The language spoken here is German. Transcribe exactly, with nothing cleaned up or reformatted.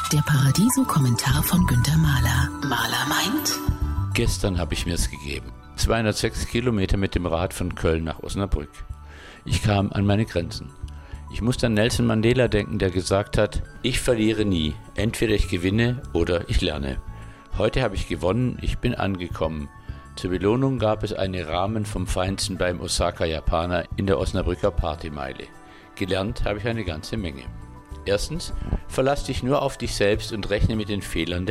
Der Paradiso-Kommentar von Günter Mahler. Mahler meint: Gestern habe ich mir's gegeben. zweihundertsechs Kilometer mit dem Rad von Köln nach Osnabrück. Ich kam an meine Grenzen. Ich musste an Nelson Mandela denken, der gesagt hat: Ich verliere nie. Entweder ich gewinne oder ich lerne. Heute habe ich gewonnen, ich bin angekommen. Zur Belohnung gab es einen Ramen vom Feinsten beim Osaka-Japaner in der Osnabrücker Partymeile. Gelernt habe ich eine ganze Menge. Erstens, verlass dich nur auf dich selbst und rechne mit den Fehlern